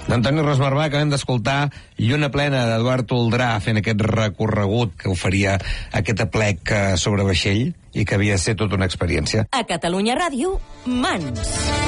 D'Antoni Rosmarbà acabem d'escoltar Lluna plena d'Eduard Toldrà fent aquest recorregut que oferia aquest aplec sobre vaixell i que havia de ser tota una experiència. A Catalunya Ràdio, Mans.